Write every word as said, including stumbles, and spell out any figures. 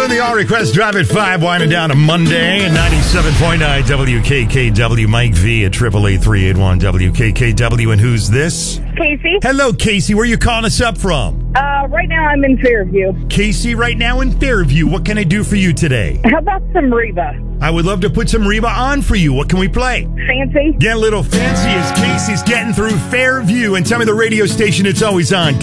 doing the All Request Drive at five, winding down a Monday, and ninety-seven point nine W K K W. Mike V at triple eight three eight one W K K W. And who's this? Casey. Hello, Casey. Where you calling us up from? Uh, right now I'm in Fairview. Casey, right now in Fairview. What can I do for you today? How about some Reba? I would love to put some Reba on for you. What can we play? Fancy? Get a little fancy as Casey's getting through Fairview. And tell me the radio station it's always on.